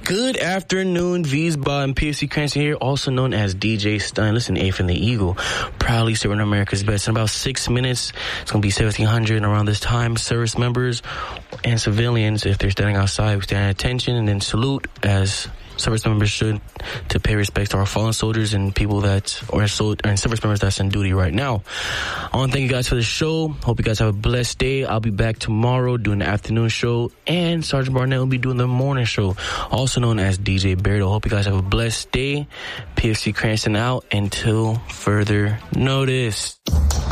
Good afternoon, Wiesbaden and PFC Cranston here, also known as DJ Stun. Listen, A from the Eagle, proudly serving America's best. In about 6 minutes, it's going to be 1700 around this time. Service members and civilians, if they're standing outside, we stand at attention and then salute as service members should, to pay respect to our fallen soldiers and people that are service members that's in duty right now. I want to thank you guys for the show. Hope you guys have a blessed day. I'll be back tomorrow doing the afternoon show, and Sergeant Barnett will be doing the morning show, also known as DJ Beardo. Hope you guys have a blessed day. PFC Cranston out until further notice.